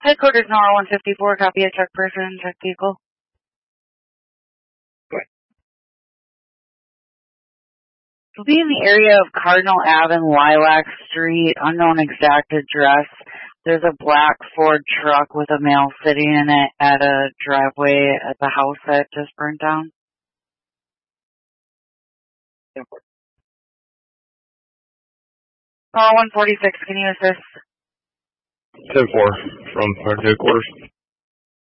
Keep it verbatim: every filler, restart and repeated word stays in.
Headquarters Nora one fifty-four, copy a check person, check vehicle. It'll be in the area of Cardinal Ave and Lilac Street, unknown exact address. There's a black Ford truck with a male sitting in it at a driveway at the house that just burned down. Call one forty-six, can you assist? ten four from our headquarters.